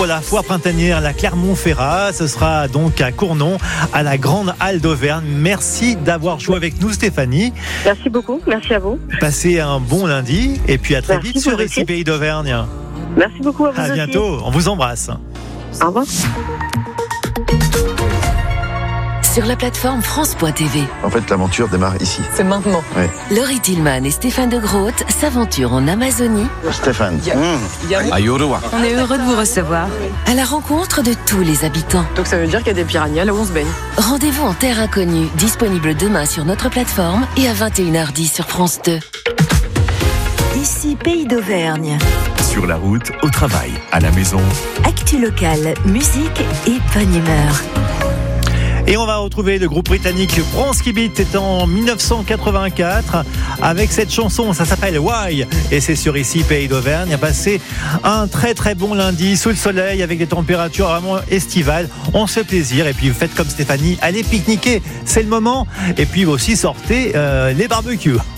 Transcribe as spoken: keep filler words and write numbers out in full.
Pour la foire printanière, la Clermont-Ferrat, ce sera donc à Cournon, à la Grande Halle d'Auvergne. Merci d'avoir joué avec nous, Stéphanie. Merci beaucoup, merci à vous. Passez un bon lundi et puis à très Merci vite sur vous R C I Pays d'Auvergne. Merci beaucoup à vous À aussi. bientôt, on vous embrasse. Au revoir. Sur la plateforme France point T V. En fait, l'aventure démarre ici. C'est maintenant. Ouais. Laurie Tillman et Stéphane de Groot s'aventurent en Amazonie Stéphane. Mmh. On est heureux de vous recevoir. à la rencontre de tous les habitants. Donc ça veut dire qu'il y a des piranhas là où on se baigne. Rendez-vous en terre inconnue, disponible demain sur notre plateforme et à vingt et une heures dix sur France deux. Ici Pays d'Auvergne. Sur la route, au travail, à la maison. Actu locale, musique et bonne humeur. Et on va retrouver le groupe britannique Bronski Beat. C'était en dix-neuf cent quatre-vingt-quatre avec cette chanson, ça s'appelle Why, et c'est sur ici Pays d'Auvergne. A passé un très très bon lundi sous le soleil avec des températures vraiment estivales. On se fait plaisir et puis vous faites comme Stéphanie, allez pique-niquer, c'est le moment. Et puis aussi sortez euh, les barbecues.